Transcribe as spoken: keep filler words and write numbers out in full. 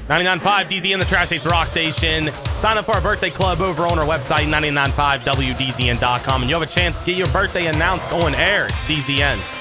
ninety-nine point five D Z N, the Tri-States Rock Station. Sign up for our birthday club over on our website, ninety-nine point five W D Z N dot com, and you'll have a chance to get your birthday announced on air. D Z N.